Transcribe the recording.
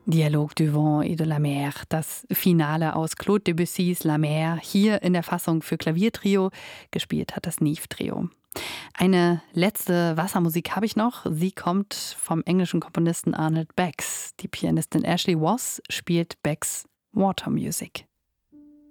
Dialogue du vent et de la mer, das Finale aus Claude Debussys La Mer, hier in der Fassung für Klaviertrio, gespielt hat das Nive-Trio. Eine letzte Wassermusik habe ich noch. Sie kommt vom englischen Komponisten Arnold Becks. Die Pianistin Ashley Voss spielt Becks Water Music.